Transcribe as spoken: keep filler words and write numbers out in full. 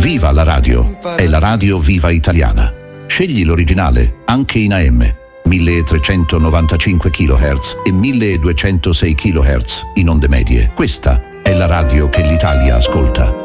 Viva la radio! È la radio Viva Italiana. Scegli l'originale, anche in A M, milletrecentonovantacinque chilohertz e milleduecentosei chilohertz in onde medie. Questa è la radio che l'Italia ascolta.